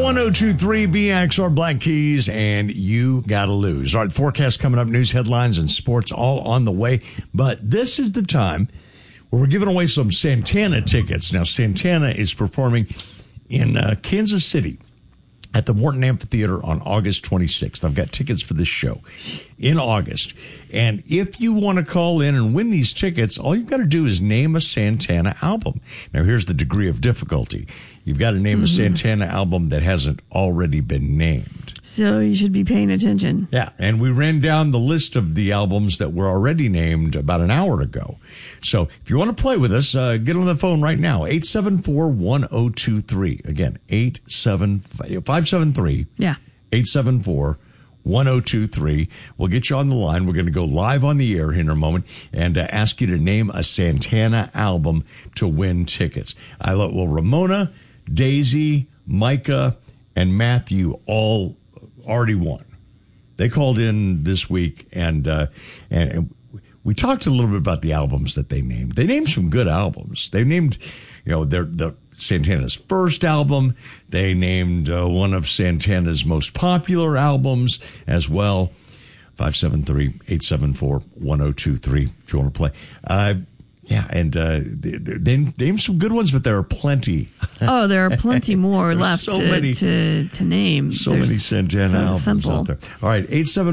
1023 BXR Black Keys, and you gotta lose. All right, forecast coming up, news headlines and sports all on the way. But this is the time where we're giving away some Santana tickets. Now, Santana is performing in Kansas City at the Morton Amphitheater on August 26th. I've got tickets for this show in August. And if you want to call in and win these tickets, all you've got to do is name a Santana album. Now, here's the degree of difficulty. You've got to name a Santana album that hasn't already been named. So you should be paying attention. Yeah, and we ran down the list of the albums that were already named about an hour ago. So if you want to play with us, get on the phone right now, 874-1023. Again, 573. Yeah. 874-1023. We'll get you on the line. We're going to go live on the air here in a moment and ask you to name a Santana album to win tickets. Ramona, Daisy, Micah, and Matthew all already won. They called in this week, and we talked a little bit about the albums that they named. They named some good albums. They named, the Santana's first album. They named one of Santana's most popular albums as well. 573-874-1023 if you want to play. They named some good ones, but there are plenty. Oh, there are plenty more left so many, to name. Many Santana albums out there. All right,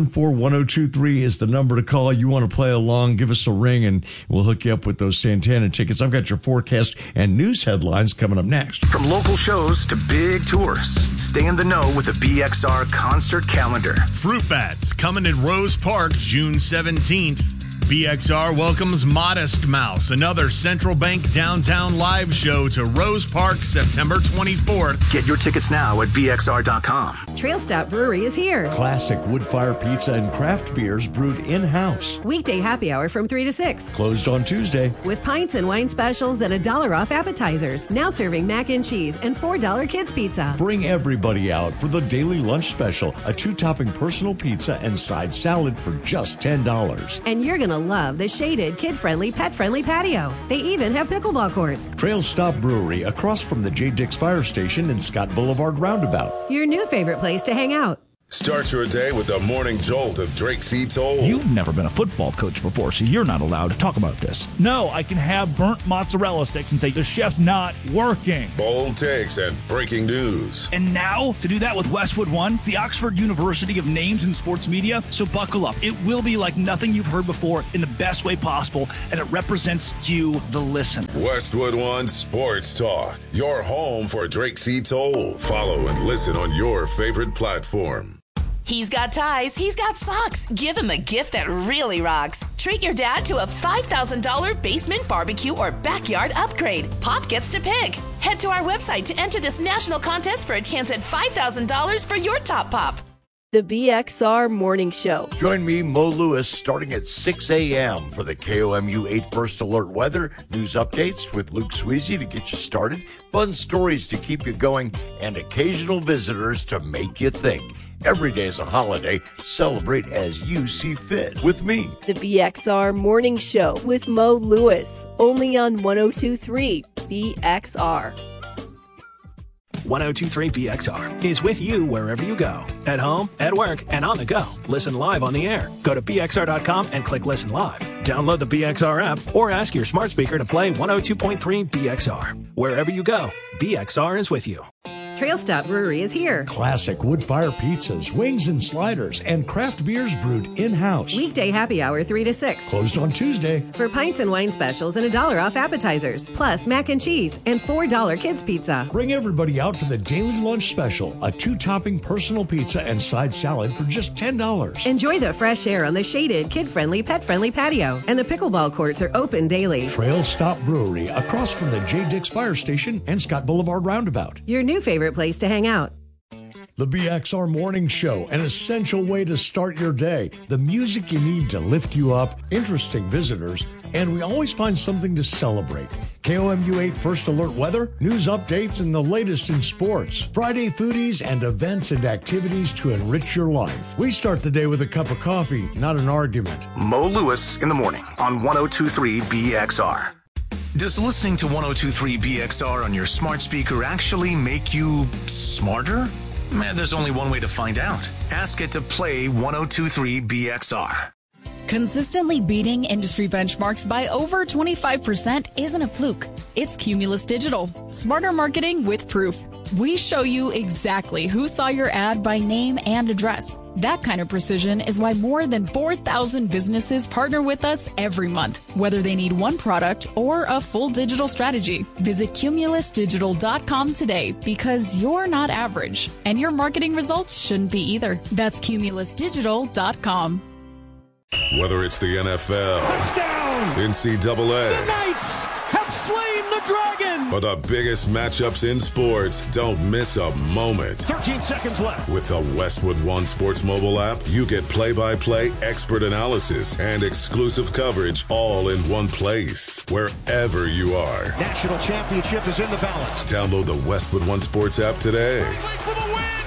874-1023 is the number to call. You want to play along, give us a ring, and we'll hook you up with those Santana tickets. I've got your forecast and news headlines coming up next. From local shows to big tours, stay in the know with the BXR concert calendar. Fruit Bats coming in Rose Park June 17th. BXR welcomes Modest Mouse, another Central Bank Downtown live show to Rose Park September 24th. Get your tickets now at BXR.com. Trail Stop Brewery is here. Classic wood fire pizza and craft beers brewed in-house. Weekday happy hour from 3 to 6. Closed on Tuesday. With pints and wine specials and $1 off appetizers. Now serving mac and cheese and $4 kids pizza. Bring everybody out for the daily lunch special, a 2-topping personal pizza and side salad for just $10. And you're going to love the shaded, kid-friendly, pet-friendly patio. They even have pickleball courts. Trail Stop Brewery across from the J. Dix Fire Station in Scott Boulevard Roundabout. Your new favorite place to hang out. Start your day with the morning jolt of Drake C. Toll. You've never been a football coach before, so you're not allowed to talk about this. No, I can have burnt mozzarella sticks and say the chef's not working. Bold takes and breaking news. And now, to do that with Westwood One, the Oxford University of Names in Sports Media. So buckle up. It will be like nothing you've heard before in the best way possible, and it represents you, the listener. Westwood One Sports Talk, your home for Drake C. Toll. Follow and listen on your favorite platform. He's got ties, he's got socks. Give him a gift that really rocks. Treat your dad to a $5,000 basement barbecue or backyard upgrade. Pop gets to pick. Head to our website to enter this national contest for a chance at $5,000 for your top pop. The BXR Morning Show. Join me, Mo Lewis, starting at 6 a.m. for the KOMU 8 First Alert weather, news updates with Luke Sweezy to get you started, fun stories to keep you going, and occasional visitors to make you think. Every day is a holiday. Celebrate as you see fit with me. The BXR Morning Show with Mo Lewis. Only on 102.3 BXR. 102.3 BXR is with you wherever you go. At home, at work, and on the go. Listen live on the air. Go to BXR.com and click Listen Live. Download the BXR app or ask your smart speaker to play 102.3 BXR. Wherever you go, BXR is with you. Trail Stop Brewery is here. Classic wood fire pizzas, wings and sliders, and craft beers brewed in-house. Weekday happy hour 3 to 6. Closed on Tuesday. For pints and wine specials and $1 off appetizers. Plus mac and cheese and $4 kids pizza. Bring everybody out for the daily lunch special, a 2-topping personal pizza and side salad for just $10. Enjoy the fresh air on the shaded, kid-friendly, pet-friendly patio. And the pickleball courts are open daily. Trail Stop Brewery across from the J. Dix Fire Station and Scott Boulevard Roundabout. Your new favorite place to hang out. The BXR Morning Show, an essential way to start your day. The music you need to lift you up, interesting visitors, and we always find something to celebrate. KOMU 8 First Alert weather, news updates, and the latest in sports. Friday foodies and events and activities to enrich your life. We start the day with a cup of coffee, not an argument. Mo Lewis in the morning on 102.3 BXR. Does listening to 102.3 BXR on your smart speaker actually make you smarter? Man, there's only one way to find out. Ask it to play 1023 BXR. Consistently beating industry benchmarks by over 25% isn't a fluke. It's Cumulus Digital. Smarter marketing with proof. We show you exactly who saw your ad by name and address. That kind of precision is why more than 4,000 businesses partner with us every month, whether they need one product or a full digital strategy. Visit cumulusdigital.com today because you're not average, and your marketing results shouldn't be either. That's cumulusdigital.com. Whether it's the NFL, touchdown, NCAA, the Knights have slain the dragon, or the biggest matchups in sports, don't miss a moment. 13 seconds left. With the Westwood One Sports mobile app, you get play-by-play expert analysis and exclusive coverage all in one place, wherever you are. National championship is in the balance. Download the Westwood One Sports app today. For the win!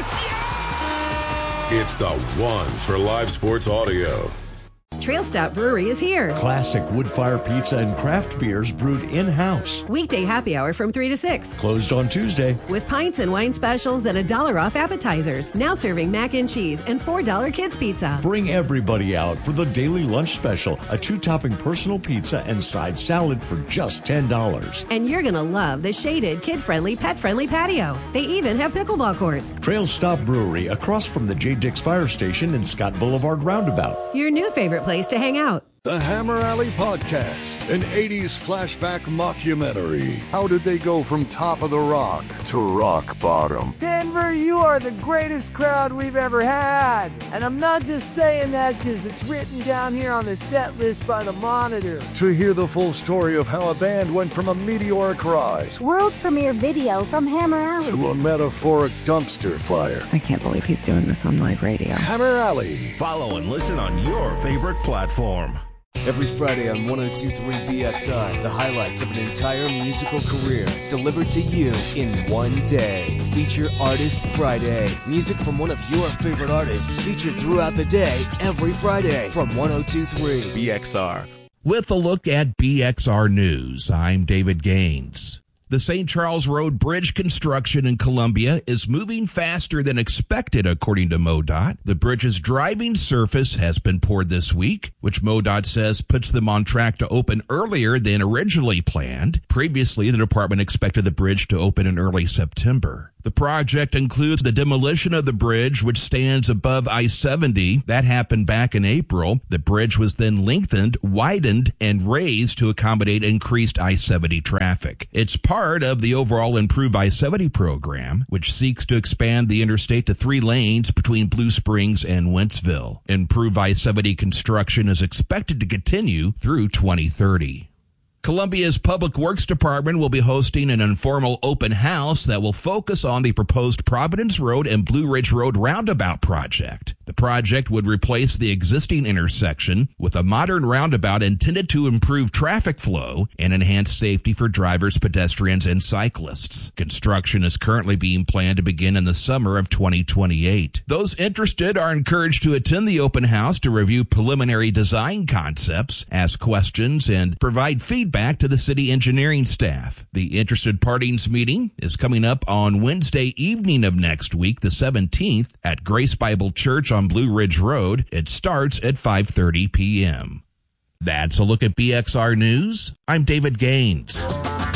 Yeah! It's the one for live sports audio. Trail Stop Brewery is here. Classic wood fire pizza and craft beers brewed in-house. Weekday happy hour from 3 to 6. Closed on Tuesday. With pints and wine specials and $1 off appetizers. Now serving mac and cheese and $4 kids pizza. Bring everybody out for the daily lunch special, a 2-topping personal pizza and side salad for just $10. And you're going to love the shaded, kid-friendly, pet-friendly patio. They even have pickleball courts. Trail Stop Brewery, across from the J. Dix Fire Station and Scott Boulevard Roundabout. Your new favorite place to hang out. The Hammer Alley Podcast, an 80s flashback mockumentary. How did they go from top of the rock to rock bottom? Denver, you are the greatest crowd we've ever had. And I'm not just saying that because it's written down here on the set list by the Monitor. To hear the full story of how a band went from a meteoric rise, world premiere video from Hammer Alley, to a metaphoric dumpster fire. I can't believe he's doing this on live radio. Hammer Alley. Follow and listen on your favorite platform. Every Friday on 1023 BXR, the highlights of an entire musical career delivered to you in one day. Feature Artist Friday. Music from one of your favorite artists featured throughout the day, every Friday from 1023 BXR. With a look at BXR News, I'm David Gaines. The St. Charles Road Bridge construction in Columbia is moving faster than expected, according to MoDOT. The bridge's driving surface has been poured this week, which MoDOT says puts them on track to open earlier than originally planned. Previously, the department expected the bridge to open in early September. The project includes the demolition of the bridge, which stands above I-70. That happened back in April. The bridge was then lengthened, widened, and raised to accommodate increased I-70 traffic. It's part of the overall Improve I-70 program, which seeks to expand the interstate to 3 lanes between Blue Springs and Wentzville. Improve I-70 construction is expected to continue through 2030. Columbia's Public Works Department will be hosting an informal open house that will focus on the proposed Providence Road and Blue Ridge Road roundabout project. The project would replace the existing intersection with a modern roundabout intended to improve traffic flow and enhance safety for drivers, pedestrians, and cyclists. Construction is currently being planned to begin in the summer of 2028. Those interested are encouraged to attend the open house to review preliminary design concepts, ask questions, and provide feedback to the city engineering staff. The interested parties meeting is coming up on Wednesday evening of next week, the 17th, at Grace Bible Church on Blue Ridge Road. It starts at 5:30 p.m. That's a look at BXR News. I'm David Gaines.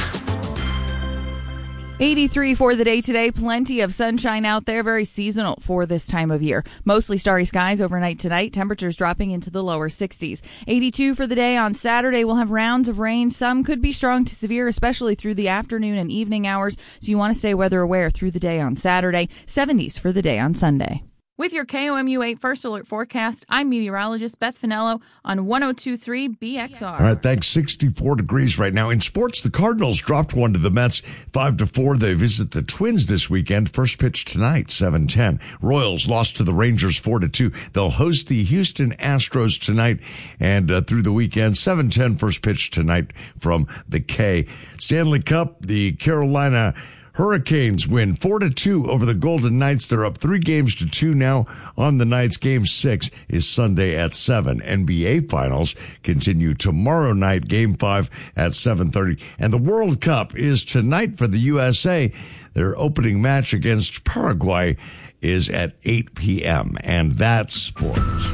83 for the day today. Plenty of sunshine out there. Very seasonal for this time of year. Mostly starry skies overnight tonight. Temperatures dropping into the lower 60s. 82 for the day on Saturday. We'll have rounds of rain. Some could be strong to severe, especially through the afternoon and evening hours. So you want to stay weather aware through the day on Saturday. 70s for the day on Sunday. With your KOMU 8 First Alert forecast, I'm meteorologist Beth Finello on 1023 BXR. All right, thanks. 64 degrees right now. In sports, the Cardinals dropped one to the Mets 5-4. They visit the Twins this weekend. First pitch tonight, 7:10. Royals lost to the Rangers 4-2. They'll host the Houston Astros tonight and through the weekend. 7:10 first pitch tonight from the K. Stanley Cup, the Carolina Hurricanes win 4-2 over the Golden Knights. They're up 3-2 now on the Knights. Game 6 is Sunday at 7. NBA Finals continue tomorrow night. Game 5 at 7:30. And the World Cup is tonight for the USA. Their opening match against Paraguay is at 8 p.m. And that's sports.